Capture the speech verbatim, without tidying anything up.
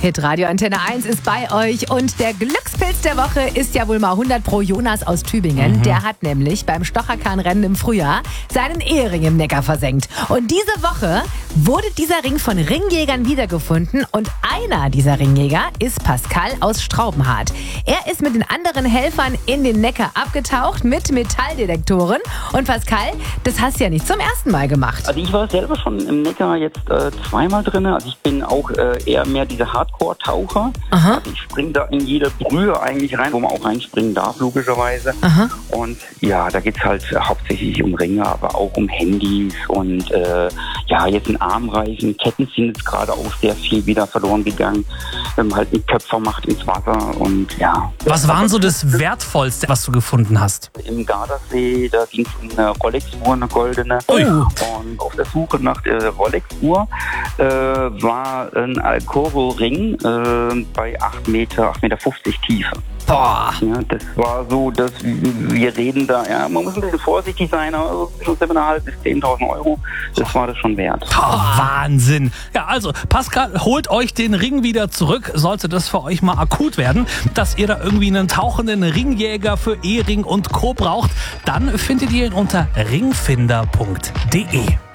Hitradio Antenne eins ist bei euch und der Glückspilz der Woche ist ja wohl mal hundert pro Jonas aus Tübingen. Mhm. Der hat nämlich beim Stocherkahnrennen im Frühjahr seinen Ehering im Neckar versenkt. Und diese Woche wurde dieser Ring von Ringjägern wiedergefunden und einer dieser Ringjäger ist Pascal aus Straubenhardt. Er ist mit den anderen Helfern in den Neckar abgetaucht mit Metalldetektoren. Und Pascal, das hast du ja nicht zum ersten Mal gemacht. Also ich war selber schon im Neckar jetzt äh, zweimal drin. Also ich bin auch äh, eher mehr dieser Hardcore-Taucher. Aha. Also ich springe da in jede Brühe eigentlich rein, wo man auch reinspringen darf, logischerweise. Aha. Und ja, da geht es halt hauptsächlich um Ringe, aber auch um Handys und äh, ja, jetzt ein Armreichen. Ketten sind jetzt gerade auch sehr viel wieder verloren gegangen. Ähm, halt ein Köpfer macht ins Wasser und ja. Was waren so das Wertvollste, was du gefunden hast? Im Gardasee, da ging es um eine Rolex-Uhr, eine goldene. Oh. Und auf der Suche nach der Rolex-Uhr äh, war ein Alcoro-Ring äh, bei acht Meter, acht Meter fünfzig Tiefe. Boah. Ja, das war so, dass wir reden da, ja, man muss ein bisschen vorsichtig sein, aber zwischen siebeneinhalb bis zehntausend Euro, das war das schon wert. Oh, Wahnsinn. Ja, also Pascal, holt euch den Ring wieder zurück, sollte das für euch mal akut werden, dass ihr da irgendwie einen tauchenden Ringjäger für Ehering und Co. braucht, dann findet ihr ihn unter ringfinder punkt de.